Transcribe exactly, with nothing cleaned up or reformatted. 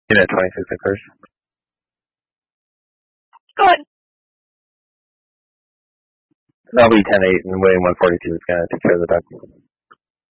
Unit twenty-six occurs. Go ahead. I'll be ten eight, and William one forty-two is going to take care of the dog.